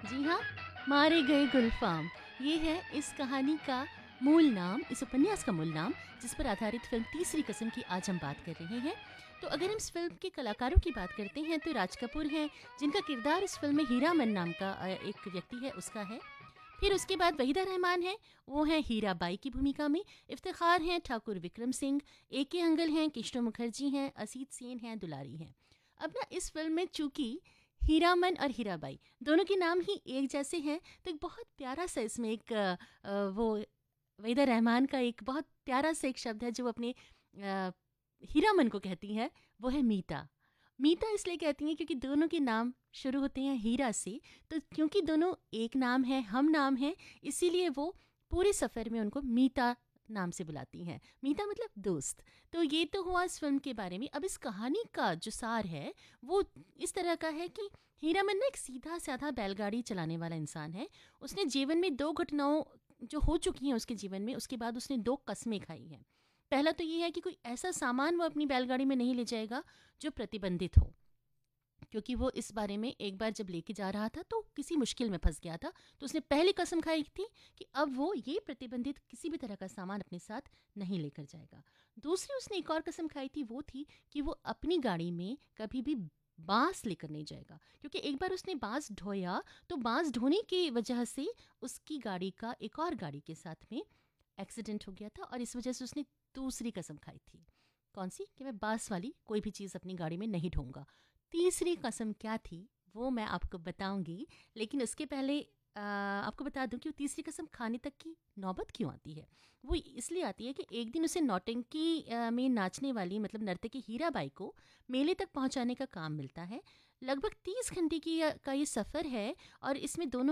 जी हाँ, मारे गए गुलफ़ाम, ये है इस कहानी का मूल नाम, इस उपन्यास का मूल नाम, जिस पर आधारित फ़िल्म तीसरी कसम की आज हम बात कर रहे हैं। तो अगर हम इस फ़िल्म के कलाकारों की बात करते हैं तो राज कपूर हैं, जिनका किरदार इस फ़िल्म में हीरामन नाम का एक व्यक्ति है, उसका है। फिर उसके बाद वहीदा रहमान है, वो हैं हीराबाई की भूमिका में। इफ्तिखार हैं ठाकुर विक्रम सिंह, ए.के. अंगल हैं, कृष्ण मुखर्जी हैं, असीत सेन हैं, दुलारी हैं। अब ना इस फ़िल्म में चूँकि हीरामन और हीराबाई दोनों के नाम ही एक जैसे हैं, तो एक बहुत प्यारा सा इसमें एक वो वहीदा रहमान का एक बहुत प्यारा सा एक शब्द है जो वो अपने हीरामन को कहती हैं, वो है मीता। मीता इसलिए कहती हैं क्योंकि दोनों के नाम शुरू होते हैं हीरा से, तो क्योंकि दोनों एक नाम है, हम नाम हैं, इसीलिए वो पूरे सफ़र में उनको मीता नाम से बुलाती हैं। मीता मतलब दोस्त। तो ये तो हुआ इस फ़िल्म के बारे में। अब इस कहानी का जो सार है, वो इस तरह का है कि हीरामन ना एक सीधा-साधा बैलगाड़ी चलाने वाला इंसान है। उसने जीवन में 2 घटनाओं जो हो चुकी हैं उसके जीवन में, उसके बाद उसने 2 कस्में खाई हैं। पहला तो ये है कि कोई ऐसा सामान वो अपनी बैलगाड़ी में नहीं ले जाएगा जो प्रतिबंधित हो। क्योंकि वो इस बारे में एक बार जब लेके जा रहा था तो किसी मुश्किल में फंस गया था, तो उसने पहली कसम खाई थी कि अब वो ये प्रतिबंधित किसी भी तरह का सामान अपने साथ नहीं लेकर जाएगा। दूसरी उसने एक और कसम खाई थी, वो थी कि वो अपनी गाड़ी में कभी भी बांस लेकर नहीं जाएगा, क्योंकि एक बार उसने बांस ढोया तो बांस ढोने की वजह से उसकी गाड़ी का एक और गाड़ी के साथ में एक्सीडेंट हो गया था, और इस वजह से उसने दूसरी कसम खाई थी। कौन सी? कि मैं बांस वाली कोई भी चीज़ अपनी गाड़ी में नहीं ढोऊंगा। तीसरी कसम क्या थी वो मैं आपको बताऊंगी, लेकिन उसके पहले आपको बता दूं कि वो तीसरी कसम खाने तक की नौबत क्यों आती है। वो इसलिए आती है कि एक दिन उसे नौटंकी में नाचने वाली मतलब नर्तकी हीराबाई को मेले तक पहुंचाने का काम मिलता है। लगभग 30 घंटे का ये सफ़र है, और इसमें दोनों